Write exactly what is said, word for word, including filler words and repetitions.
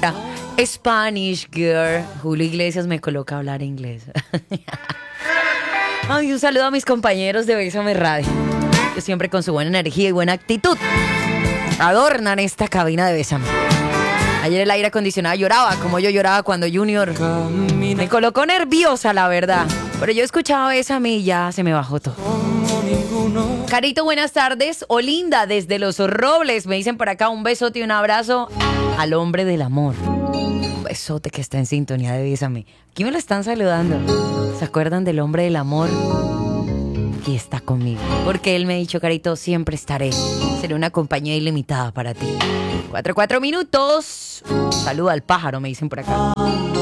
Spanish girl. Julio Iglesias me coloca a hablar inglés. Ay, un saludo a mis compañeros de Bésame Radio, que siempre con su buena energía y buena actitud adornan esta cabina de Bésame. Ayer el aire acondicionado lloraba, como yo lloraba cuando Junior me colocó nerviosa, la verdad. Pero yo escuchaba Bésame y ya se me bajó todo. Carito, buenas tardes. Olinda, desde Los Robles, me dicen por acá un besote y un abrazo al hombre del amor. Un besote que está en sintonía de Bésame. Aquí me lo están saludando. ¿Se acuerdan del hombre del amor? Aquí está conmigo. Porque él me ha dicho, Carito, siempre estaré. Seré una compañía ilimitada para ti. Cuatro, cuatro minutos. Saluda al pájaro, me dicen por acá.